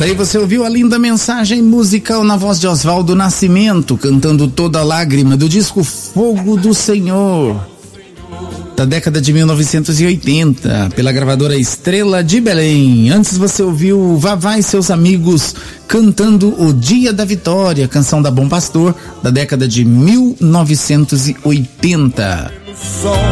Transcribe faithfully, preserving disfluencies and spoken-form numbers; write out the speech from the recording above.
Daí você ouviu a linda mensagem musical na voz de Oswaldo Nascimento, cantando Toda Lágrima, do disco Fogo do Senhor, da década de mil novecentos e oitenta, pela gravadora Estrela de Belém. Antes você ouviu Vavá e seus amigos cantando O Dia da Vitória, canção da Bom Pastor, da década de mil novecentos e oitenta.